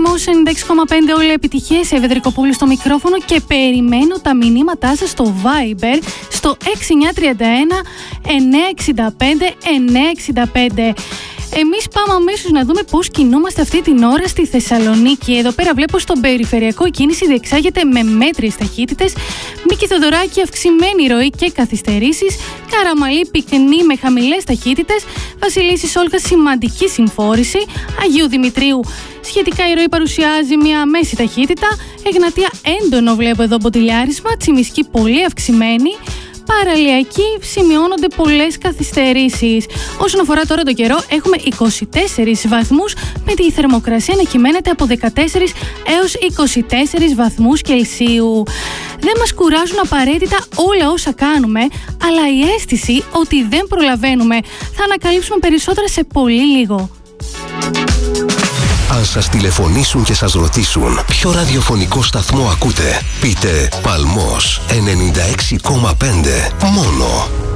Δημόσιο 96,5, όλα επιτυχίες. Ευεδρικοπούλου στο μικρόφωνο και περιμένω τα μηνύματά σας στο Viber στο 6931 965 965. Εμείς πάμε αμέσως να δούμε πώς κινούμαστε αυτή την ώρα στη Θεσσαλονίκη. Εδώ πέρα βλέπω στον περιφερειακό η κίνηση διεξάγεται με μέτριες ταχύτητες. Μίκη Θοδωράκη, αυξημένη ροή και καθυστερήσεις. Καραμαλή, πυκνή με χαμηλές ταχύτητες. Βασιλίσσης Όλγας, σημαντική συμφόρηση. Αγίου Δημητρίου, σχετικά η ροή παρουσιάζει μια μέση ταχύτητα. Εγνατία, έντονο βλέπω εδώ μποτιλιάρισμα. Τσιμισκή, πολύ αυξημένη. Παραλιακή, σημειώνονται πολλές καθυστερήσεις. Όσον αφορά τώρα το καιρό, έχουμε 24 βαθμούς με τη θερμοκρασία να κυμαίνεται από 14 έως 24 βαθμούς Κελσίου. Δεν μας κουράζουν απαραίτητα όλα όσα κάνουμε, αλλά η αίσθηση ότι δεν προλαβαίνουμε θα ανακαλύψουμε περισσότερα σε πολύ λίγο. Αν σας τηλεφωνήσουν και σας ρωτήσουν ποιο ραδιοφωνικό σταθμό ακούτε, πείτε Παλμός 96,5 μόνο.